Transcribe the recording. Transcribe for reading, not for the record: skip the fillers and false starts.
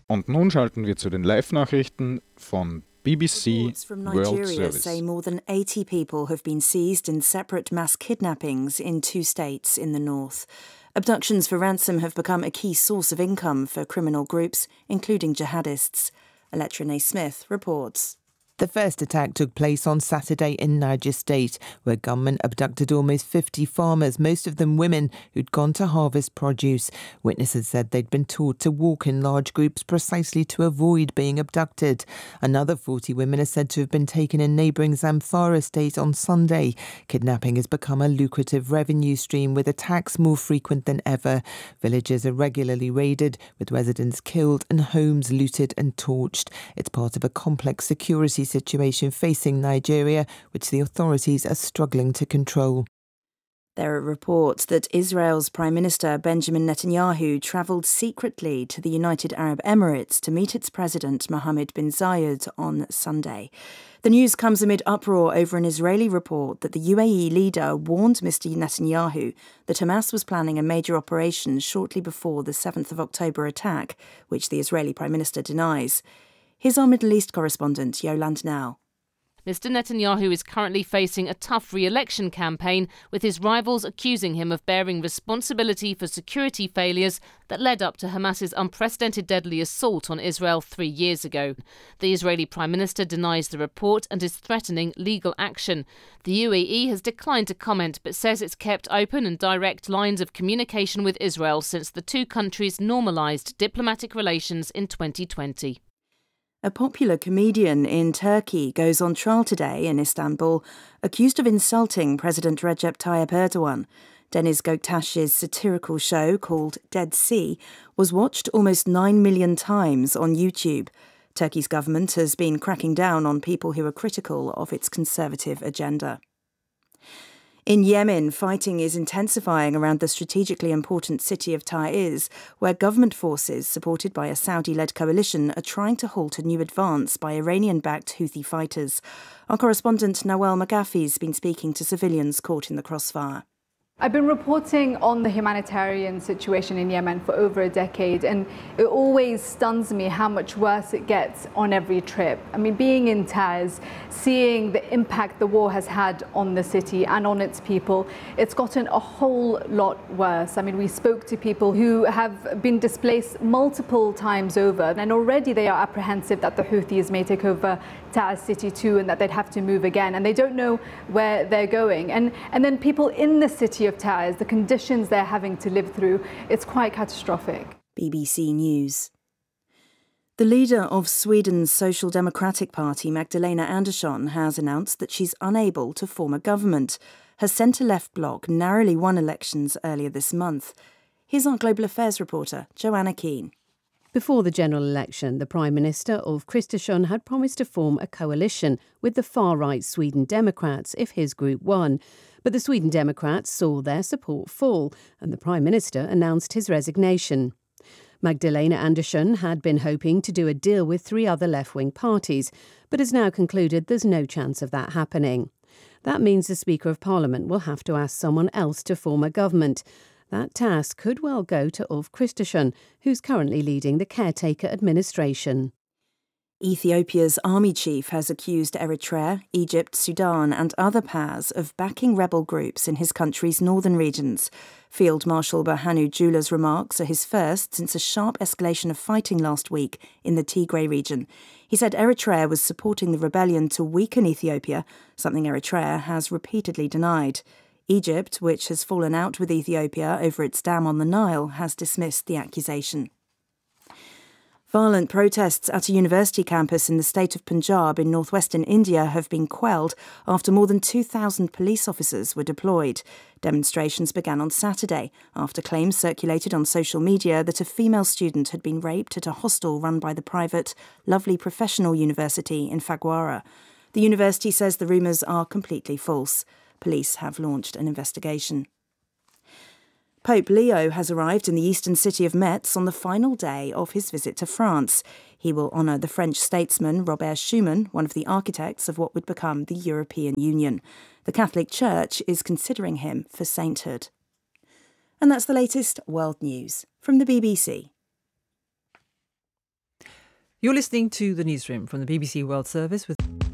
Und nun schalten wir zu den Live-Nachrichten von BBC from World Nigeria Service. say more than 80 people have been seized in separate mass kidnappings in 2 states in the north. Abductions for ransom have become a key source of income for criminal groups, including jihadists. Electra Smith reports. The first attack took place on Saturday in Niger State, where gunmen abducted almost 50 farmers, most of them women who'd gone to harvest produce. Witnesses said they'd been taught to walk in large groups precisely to avoid being abducted. Another 40 women are said to have been taken in neighbouring Zamfara State on Sunday. Kidnapping has become a lucrative revenue stream, with attacks more frequent than ever. Villages are regularly raided, with residents killed and homes looted and torched. It's part of a complex security situation facing Nigeria, which the authorities are struggling to control. There are reports that Israel's Prime Minister Benjamin Netanyahu travelled secretly to the United Arab Emirates to meet its president Mohammed bin Zayed on Sunday. The news comes amid uproar over an Israeli report that the UAE leader warned Mr. Netanyahu that Hamas was planning a major operation shortly before the 7th of October attack, which the Israeli Prime Minister denies. Here's our Middle East correspondent, Yolande Now. Mr. Netanyahu is currently facing a tough re-election campaign, with his rivals accusing him of bearing responsibility for security failures that led up to Hamas's unprecedented deadly assault on Israel 3 years ago. The Israeli Prime Minister denies the report and is threatening legal action. The UAE has declined to comment, but says it's kept open and direct lines of communication with Israel since the two countries normalised diplomatic relations in 2020. A popular comedian in Turkey goes on trial today in Istanbul, accused of insulting President Recep Tayyip Erdogan. Deniz Göktaş's satirical show called Dead Sea was watched almost 9 million times on YouTube. Turkey's government has been cracking down on people who are critical of its conservative agenda. In Yemen, fighting is intensifying around the strategically important city of Taiz, where government forces, supported by a Saudi-led coalition, are trying to halt a new advance by Iranian-backed Houthi fighters. Our correspondent Nawal Magafi has been speaking to civilians caught in the crossfire. I've been reporting on the humanitarian situation in Yemen for over a decade, and it always stuns me how much worse it gets on every trip. I mean, being in Taiz, seeing the impact the war has had on the city and on its people, it's gotten a whole lot worse. I mean, we spoke to people who have been displaced multiple times over, and already they are apprehensive that the Houthis may take over Taiz city too, and that they'd have to move again, and they don't know where they're going. And then people in the city of Taiz, the conditions they're having to live through, it's quite catastrophic. BBC News. The leader of Sweden's Social Democratic Party, Magdalena Andersson, has announced that she's unable to form a government. Her centre-left bloc narrowly won elections earlier this month. Here's our Global Affairs reporter, Joanna Keane. Before the general election, the Prime Minister Ulf Kristersson had promised to form a coalition with the far-right Sweden Democrats if his group won. But the Sweden Democrats saw their support fall, and the Prime Minister announced his resignation. Magdalena Andersson had been hoping to do a deal with 3 other left-wing parties, but has now concluded there's no chance of that happening. That means the Speaker of Parliament will have to ask someone else to form a government. That task could well go to Ulf Kristersson, who's currently leading the caretaker administration. Ethiopia's army chief has accused Eritrea, Egypt, Sudan and other powers of backing rebel groups in his country's northern regions. Field Marshal Berhanu Jula's remarks are his first since a sharp escalation of fighting last week in the Tigray region. He said Eritrea was supporting the rebellion to weaken Ethiopia, something Eritrea has repeatedly denied. Egypt, which has fallen out with Ethiopia over its dam on the Nile, has dismissed the accusation. Violent protests at a university campus in the state of Punjab in northwestern India have been quelled after more than 2,000 police officers were deployed. Demonstrations began on Saturday after claims circulated on social media that a female student had been raped at a hostel run by the private Lovely Professional University in Phagwara. The university says the rumours are completely false. Police have launched an investigation. Pope Leo has arrived in the eastern city of Metz on the final day of his visit to France. He will honour the French statesman Robert Schuman, one of the architects of what would become the European Union. The Catholic Church is considering him for sainthood. And that's the latest world news from the BBC. You're listening to the newsroom from the BBC World Service with